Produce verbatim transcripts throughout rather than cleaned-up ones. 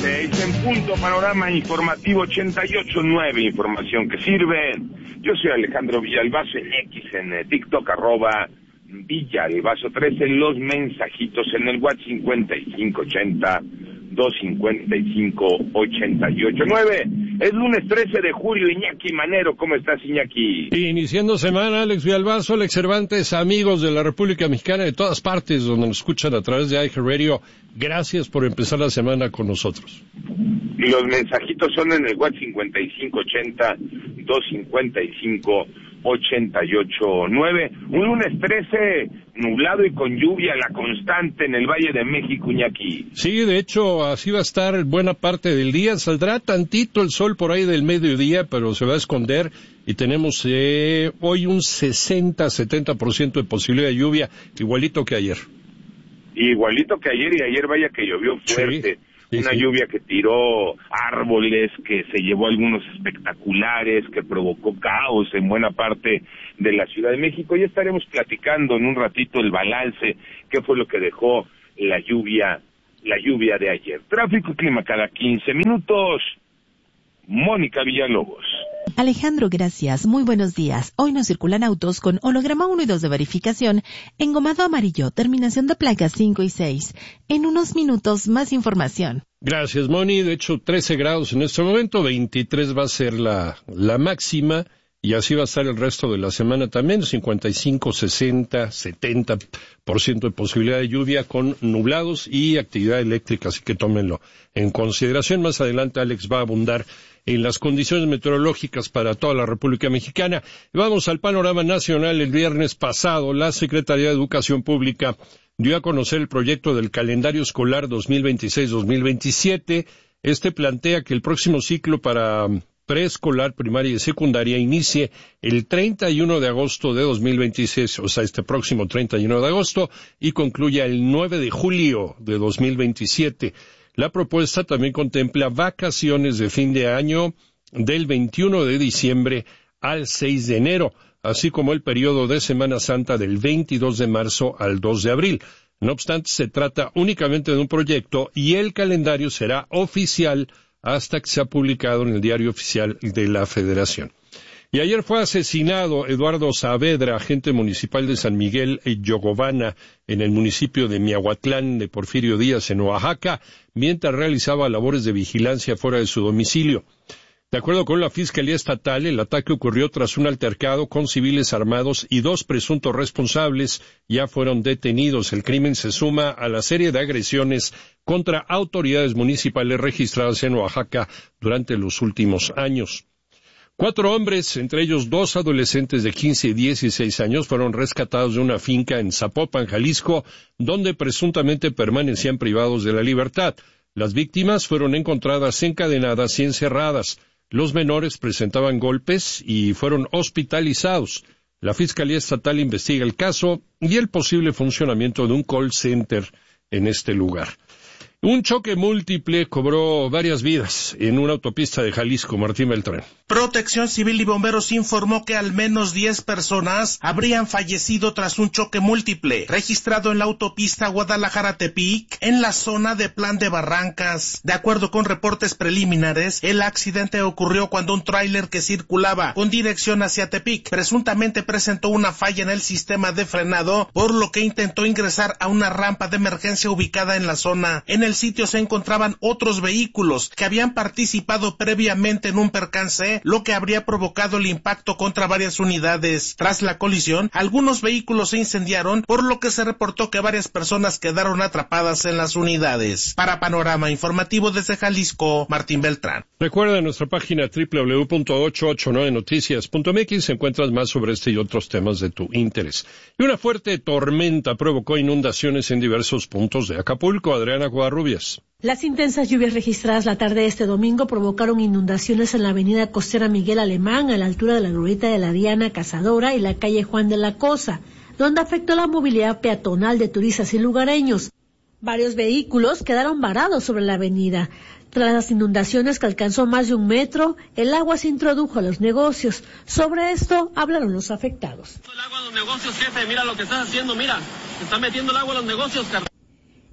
Seis en punto, panorama informativo ochenta y ocho nueve, información que sirve. Yo soy Alejandro Villalbazo en X, en eh, TikTok, arroba Villalbazo trece, los mensajitos en el WhatsApp cincuenta y cinco ochenta, doscientos cincuenta y cinco, ochenta y ocho nueve. Es lunes trece de julio, Iñaki Manero, ¿cómo estás, Iñaki? Iniciando semana, Alex Villalbazo, Alex Cervantes, amigos de la República Mexicana, de todas partes donde nos escuchan a través de iHeartRadio, gracias por empezar la semana con nosotros. Y los mensajitos son en el WhatsApp cincuenta y cinco ochenta, doscientos cincuenta y cinco, ochenta y ocho nueve. Un lunes trece, nublado y con lluvia, la constante en el Valle de México, Iñaki. Sí, de hecho, así va a estar buena parte del día. Saldrá tantito el sol por ahí del mediodía, pero se va a esconder. Y tenemos eh, hoy un sesenta a setenta por ciento de posibilidad de lluvia, igualito que ayer. Igualito que ayer, y ayer vaya que llovió fuerte. Sí. Sí, una sí. lluvia que tiró árboles, que se llevó algunos espectaculares, que provocó caos en buena parte de la Ciudad de México. Ya estaremos platicando en un ratito el balance, qué fue lo que dejó la lluvia, la lluvia de ayer. Tráfico y clima cada quince minutos. Mónica Villalobos. Alejandro, gracias. Muy buenos días. Hoy nos circulan autos con holograma uno y dos de verificación, engomado amarillo, terminación de placas cinco y seis. En unos minutos, más información. Gracias, Moni. De hecho, trece grados en este momento, veintitrés va a ser la, la máxima, y así va a estar el resto de la semana también, cincuenta y cinco, sesenta, setenta por ciento de posibilidad de lluvia con nublados y actividad eléctrica, así que tómenlo en consideración. Más adelante Alex va a abundar en las condiciones meteorológicas para toda la República Mexicana. Vamos al panorama nacional. El viernes pasado, la Secretaría de Educación Pública dio a conocer el proyecto del calendario escolar dos mil veintiséis dos mil veintisiete. Este plantea que el próximo ciclo para preescolar, primaria y secundaria inicie el treinta y uno de agosto de dos mil veintiséis, o sea, este próximo treinta y uno de agosto, y concluya el nueve de julio de dos mil veintisiete. La propuesta también contempla vacaciones de fin de año del veintiuno de diciembre al seis de enero, así como el periodo de Semana Santa del veintidós de marzo al dos de abril. No obstante, se trata únicamente de un proyecto y el calendario será oficial hasta que sea publicado en el Diario Oficial de la Federación. Y ayer fue asesinado Eduardo Saavedra, agente municipal de San Miguel Yogobana, en el municipio de Miahuatlán de Porfirio Díaz, en Oaxaca, mientras realizaba labores de vigilancia fuera de su domicilio. De acuerdo con la Fiscalía Estatal, el ataque ocurrió tras un altercado con civiles armados y dos presuntos responsables ya fueron detenidos. El crimen se suma a la serie de agresiones contra autoridades municipales registradas en Oaxaca durante los últimos años. Cuatro hombres, entre ellos dos adolescentes de quince y dieciséis años, fueron rescatados de una finca en Zapopan, Jalisco, donde presuntamente permanecían privados de la libertad. Las víctimas fueron encontradas encadenadas y encerradas. Los menores presentaban golpes y fueron hospitalizados. La Fiscalía Estatal investiga el caso y el posible funcionamiento de un call center en este lugar. Un choque múltiple cobró varias vidas en una autopista de Jalisco. Martín Beltrán. Protección Civil y Bomberos informó que al menos diez personas habrían fallecido tras un choque múltiple registrado en la autopista Guadalajara-Tepic en la zona de Plan de Barrancas. De acuerdo con reportes preliminares, el accidente ocurrió cuando un tráiler que circulaba con dirección hacia Tepic presuntamente presentó una falla en el sistema de frenado, por lo que intentó ingresar a una rampa de emergencia ubicada en la zona. En el sitio se encontraban otros vehículos que habían participado previamente en un percance, lo que habría provocado el impacto contra varias unidades. Tras la colisión, algunos vehículos se incendiaron, por lo que se reportó que varias personas quedaron atrapadas en las unidades. Para Panorama Informativo desde Jalisco, Martín Beltrán. Recuerda nuestra página doble u doble u doble u punto ochocientos ochenta y nueve noticias punto m x, encuentras más sobre este y otros temas de tu interés. Y una fuerte tormenta provocó inundaciones en diversos puntos de Acapulco. Adriana Covarrubias. Las intensas lluvias registradas la tarde de este domingo provocaron inundaciones en la avenida costera Miguel Alemán, a la altura de la glorieta de la Diana Cazadora y la calle Juan de la Cosa, donde afectó la movilidad peatonal de turistas y lugareños. Varios vehículos quedaron varados sobre la avenida. Tras las inundaciones, que alcanzó más de un metro, el agua se introdujo a los negocios. Sobre esto hablaron los afectados. El agua a los negocios, jefe, mira lo que estás haciendo, mira, se está metiendo el agua a los negocios, carnal.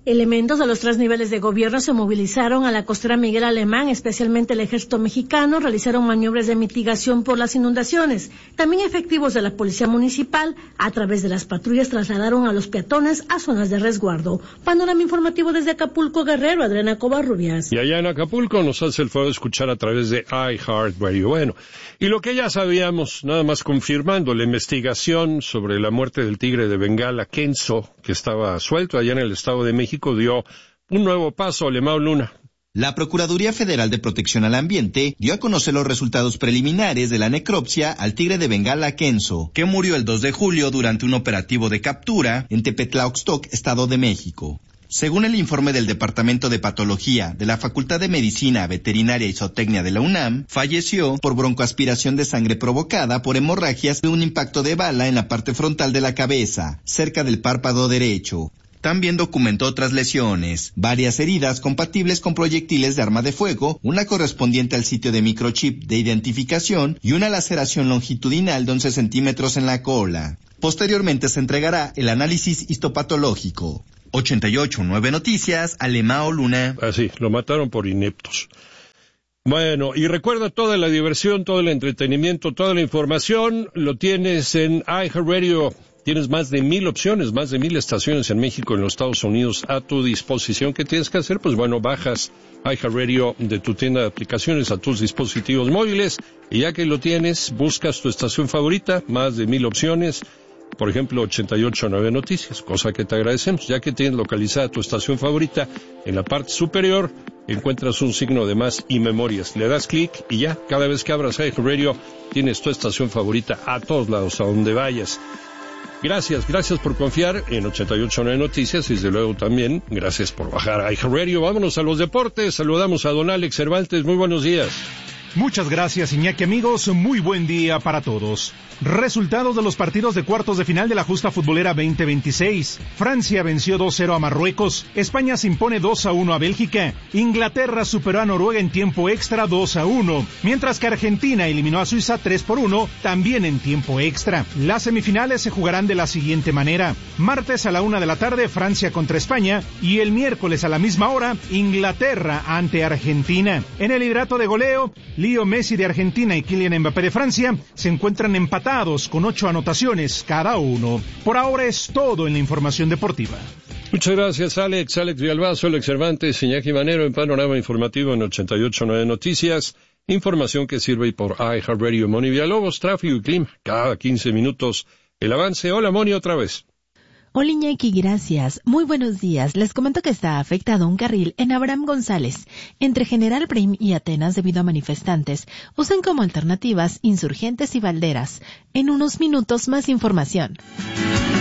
Elementos de los tres niveles de gobierno se movilizaron a la costera Miguel Alemán, especialmente el ejército mexicano, realizaron maniobras de mitigación por las inundaciones. También efectivos de la policía municipal, a través de las patrullas, trasladaron a los peatones a zonas de resguardo. Panorama informativo desde Acapulco, Guerrero, Adriana Covarrubias. Y allá en Acapulco nos hace el favor de escuchar a través de iHeartRadio. Bueno, y lo que ya sabíamos, nada más confirmando, la investigación sobre la muerte del tigre de Bengala, Kenzo, que estaba suelto allá en el Estado de México, dio un nuevo paso. Alemão Luna. La Procuraduría Federal de Protección al Ambiente dio a conocer los resultados preliminares de la necropsia al tigre de Bengala Kenzo, que murió el dos de julio durante un operativo de captura en Tepetlaoxtoc, Estado de México. Según el informe del Departamento de Patología de la Facultad de Medicina, Veterinaria y Zootecnia de la UNAM, falleció por broncoaspiración de sangre provocada por hemorragias de un impacto de bala en la parte frontal de la cabeza, cerca del párpado derecho. También documentó otras lesiones, varias heridas compatibles con proyectiles de arma de fuego, una correspondiente al sitio de microchip de identificación y una laceración longitudinal de once centímetros en la cola. Posteriormente se entregará el análisis histopatológico. ochenta y ocho punto nueve Noticias, Alemão Luna. Así, lo mataron por ineptos. Bueno, y recuerda, toda la diversión, todo el entretenimiento, toda la información lo tienes en iHeartRadio. Tienes más de mil opciones, más de mil estaciones en México, en los Estados Unidos a tu disposición. ¿Qué tienes que hacer? Pues bueno, bajas iHeartRadio de tu tienda de aplicaciones a tus dispositivos móviles y ya que lo tienes, buscas tu estación favorita, más de mil opciones, por ejemplo, ochenta y ocho punto nueve Noticias, cosa que te agradecemos. Ya que tienes localizada tu estación favorita, en la parte superior encuentras un signo de más y memorias. Le das clic y ya, cada vez que abras iHeartRadio, tienes tu estación favorita a todos lados, a donde vayas. Gracias, gracias por confiar en ochenta y ocho punto nueve Noticias y desde luego también gracias por bajar a iHeartRadio. Vámonos a los deportes, saludamos a don Alex Cervantes, muy buenos días. Muchas gracias, Iñaki, amigos, muy buen día para todos. Resultados de los partidos de cuartos de final de la justa futbolera veinte veintiséis. Francia venció dos cero a Marruecos, España se impone dos a uno a Bélgica, Inglaterra superó a Noruega en tiempo extra dos a uno, mientras que Argentina eliminó a Suiza tres por uno, también en tiempo extra. Las semifinales se jugarán de la siguiente manera: martes a la una de la tarde, Francia contra España, y el miércoles a la misma hora, Inglaterra ante Argentina. En el liderato de goleo, Leo Messi de Argentina y Kylian Mbappé de Francia se encuentran empatados con ocho anotaciones cada uno. Por ahora es todo en la información deportiva. Muchas gracias, Alex. Alex Villalbazo, Alex Cervantes, Iñaki Manero en Panorama Informativo en ochenta y ocho punto nueve Noticias. Información que sirve por iHeartRadio. Moni Villalobos, tráfico y clima. Cada quince minutos el avance. Hola, Moni, otra vez. Hola Iñaki, gracias. Muy buenos días. Les comento que está afectado un carril en Abraham González, entre General Prim y Atenas debido a manifestantes. Usan como alternativas Insurgentes y Valderas. En unos minutos más información.